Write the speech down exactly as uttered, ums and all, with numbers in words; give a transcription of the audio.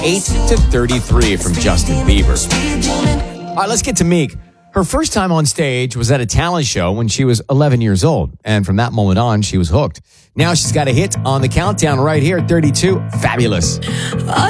eight to thirty-three from Justin Bieber. All right, let's get to Meek. Her first time on stage was at a talent show when she was eleven years old. And from that moment on, she was hooked. Now she's got a hit on the countdown right here at thirty-two. Fabulous.